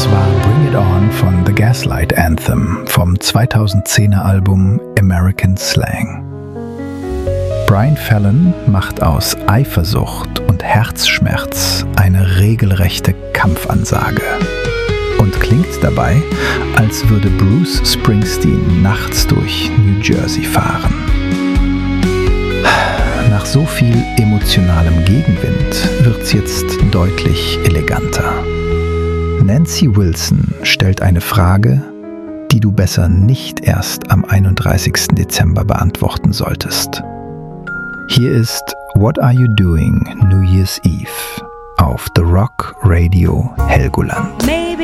Das war Bring It On von The Gaslight Anthem vom 2010er Album American Slang. Brian Fallon macht aus Eifersucht und Herzschmerz eine regelrechte Kampfansage und klingt dabei, als würde Bruce Springsteen nachts durch New Jersey fahren. Nach so viel emotionalem Gegenwind wird's jetzt deutlich eleganter. Nancy Wilson stellt eine Frage, die du besser nicht erst am 31. Dezember beantworten solltest. Hier ist What Are You Doing New Year's Eve auf The Rock Radio Helgoland.